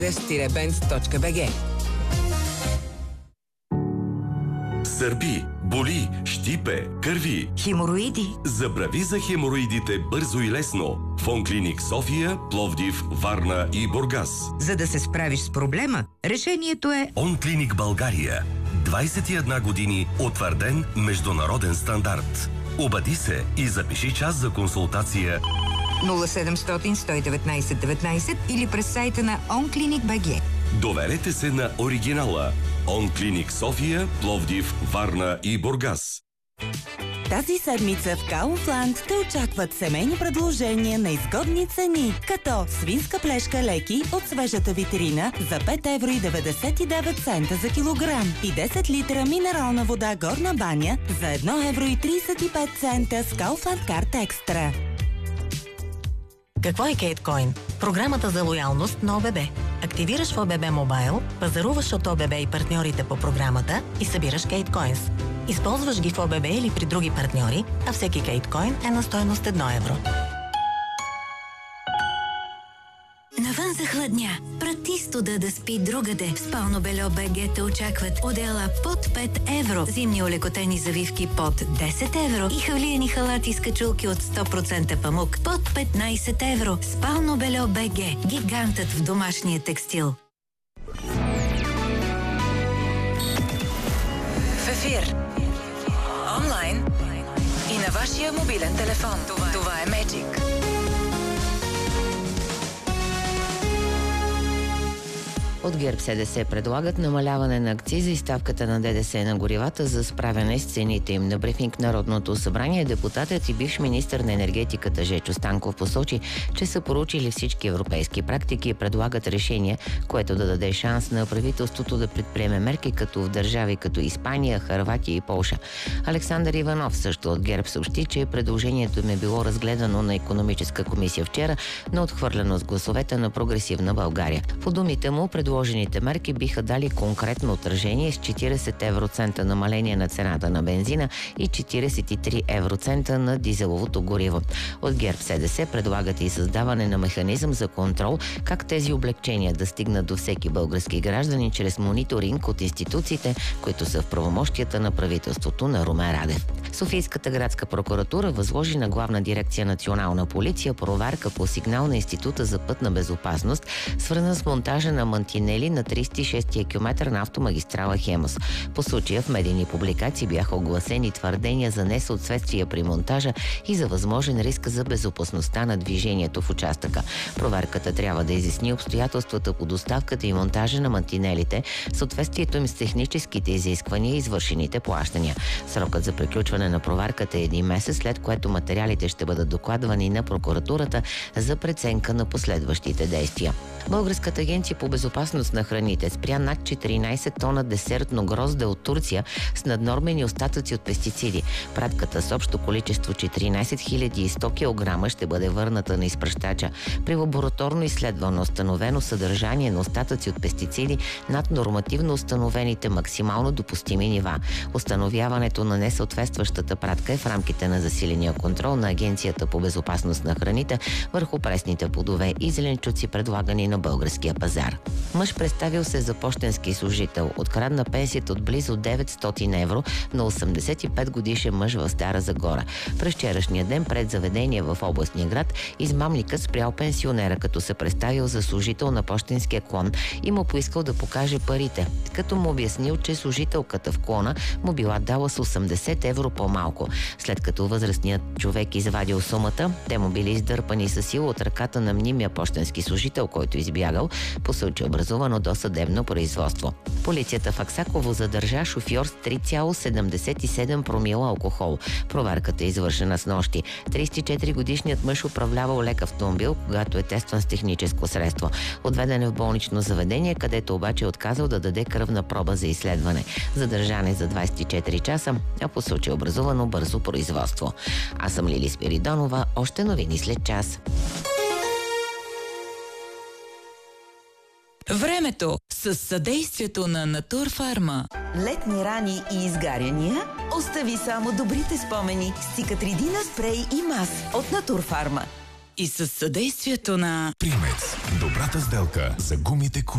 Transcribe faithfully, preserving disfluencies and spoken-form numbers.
бенд точка би джи. Сърби, боли, щипе, кърви. Хемороиди. Забрави за хемороидите бързо и лесно. Фонклиник София, Пловдив, Варна и Бургас. За да се справиш с проблема, решението е Онклиник България. двайсет и една години утвърден международен стандарт. Обади се и запиши час за консултация нула седемстотин сто и деветнайсет деветнайсет или през сайта на онклиник точка би джи. Доверете се на оригинала. Онклиник София, Пловдив, Варна и Бургас. Тази седмица в Kaufland те очакват семейни предложения на изгодни цени, като свинска плешка леки от свежата витрина за пет евро и деветдесет и девет цента за килограм и десет литра минерална вода горна баня за едно евро и трийсет и пет цента с Kaufland Card Extra. Какво е Кейткоин? Програмата за лоялност на ОББ. Активираш в ОББ Мобайл, пазаруваш от ОББ и партньорите по програмата и събираш Кейткоинс. Използваш ги в ОББ или при други партньори, а всеки Кейткоин е на стойност едно евро. Навън захладня. Прати студа да спи другаде. В Спално бельо БГ те очакват одеяла под пет евро, зимни олекотени завивки под десет евро и хавлиени халати с качулки от сто процента памук под петнайсет евро. Спално бельо БГ. Гигантът в домашния текстил. В ефир. Онлайн и на вашия мобилен телефон. Това, Това е Magic. От ГЕРБ-СДС предлагат намаляване на акциза и ставката на ДДС на горивата за справяне с цените им. На брифинг Народното събрание депутатът и бивш министър на енергетиката Жечо Станков посочи, че са поручили всички европейски практики и предлагат решение, което да даде шанс на правителството да предприеме мерки като в държави като Испания, Хърватия и Полша. Александър Иванов също от ГЕРБ съобщи, че предложението им е било разгледано на икономическа комисия вчера, но отхвърлено с гласовете на Прогресивна България. По думите му, предложените мерки биха дали конкретно отражение с четирийсет евроцента намаление на цената на бензина и четирийсет и три евроцента на дизеловото гориво. От ГЕРБ-СДС предлагат и създаване на механизъм за контрол как тези облекчения да стигнат до всеки български гражданин чрез мониторинг от институциите, които са в правомощията на правителството на Румен Радев. Софийската градска прокуратура възложи на Главна дирекция Национална полиция проверка по сигнал на Института за пътна безопасност, свързан с монтажа на мантинели на трийсет и шести километър на автомагистрала Хемус. По случая в медийни публикации бяха огласени твърдения за несъответствия при монтажа и за възможен риск за безопасността на движението в участъка. Проверката трябва да изясни обстоятелствата по доставката и монтажа на мантинелите, съответствието им с техническите изисквания и извършените плащания. Срокът за приключване на проверката е един месец, след което материалите ще бъдат докладвани на прокуратурата за преценка на последващите действия. Българската агенция по безопасност на храните спря над четиринайсет тона десертно грозде от Турция с наднормени остатъци от пестициди. Пратката с общо количество четиринайсет хиляди и сто килограма ще бъде върната на изпращача. При лабораторно изследване установено съдържание на остатъци от пестициди над нормативно установените максимално допустими нива. Установяването на несъответстващата пратка е в рамките на засиления контрол на Агенцията по безопасност на храните върху пресните плодове и зеленчуци, предлагани на българския пазар. Мъж представил се за пощенски служител. Открадна пенсията от близо деветстотин евро на осемдесет и пет годишен мъж в Стара Загора. През вчерашния ден пред заведение в областния град измамникът спрял пенсионера, като се представил за служител на пощенския клон и му поискал да покаже парите, като му обяснил, че служителката в клона му била дала с осемдесет евро по-малко. След като възрастният човек извадил сумата, те му били издърпани със сила от ръката на мнимия пощенски служител, който избягал, по случай образувано досъдебно производство. Полицията в Аксаково задържа шофьор с три цяло седемдесет и седем промила алкохол. Проверката е извършена с нощи. трийсет и четири годишният мъж управлявал лек автомобил, когато е тестван с техническо средство. Отведен е в болнично заведение, където обаче е отказал да даде кръвна проба за изследване. Задържан е за двайсет и четири часа, а по случай образувано бързо производство. Аз съм Лили Спиридонова. Още новини след час. Времето с съдействието на Натурфарма. Летни рани и изгаряния? Остави само добрите спомени с Цикатридина спрей и мас от Натурфарма. И с съдействието на Примец. Добрата сделка за гумите.